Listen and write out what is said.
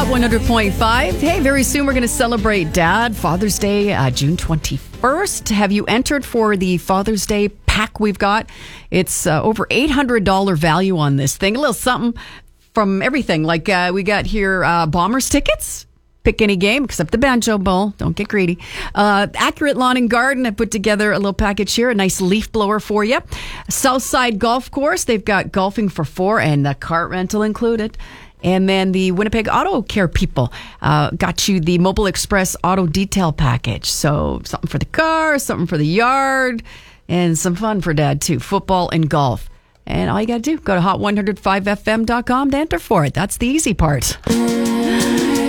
Hot 100.5. Hey, very soon we're going to celebrate Dad, Father's Day, June 21st. Have you entered for the Father's Day pack we've got? It's over $800 value on this thing. A little something from everything. Like we got here Bombers tickets. Pick any game except the Banjo Bowl. Don't get greedy. Accurate Lawn and Garden. I put together a little package here. A nice leaf blower for you. Southside Golf Course. They've got golfing for $4 and the cart rental included. And then the Winnipeg Auto Care people got you the Mobile Express Auto Detail Package. So something for the car, something for the yard, and some fun for Dad too. Football and golf. And all you got to do, go to hot105fm.com to enter for it. That's the easy part.